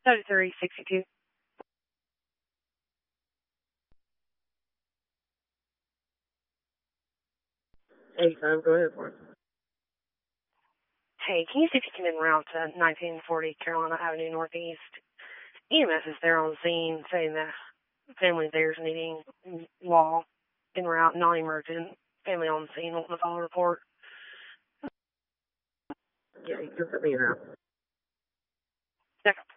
3362. 85, go ahead for it. Hey, can you see if you can en route to 1940 Carolina Avenue Northeast? EMS is there on scene saying that family there's needing law en route, non-emergent. Family on scene wanting to file a report. Yeah, you can put me in route. Second.